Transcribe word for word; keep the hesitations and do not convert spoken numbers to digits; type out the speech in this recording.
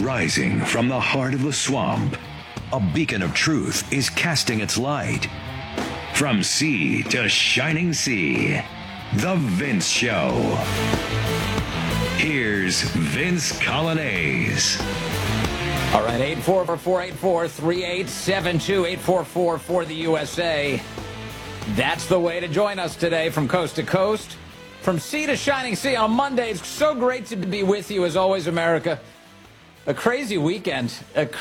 Rising from the heart of the swamp, a beacon of truth is casting its light. From sea to shining sea, The Vince Show. Here's Vince Coglianese. All right, eight four four eight four three eight seven two, eight four four for the U S A. That's the way to join us today from coast to coast, from sea to shining sea on a Monday. It's so great to be with you as always, America. A crazy weekend. A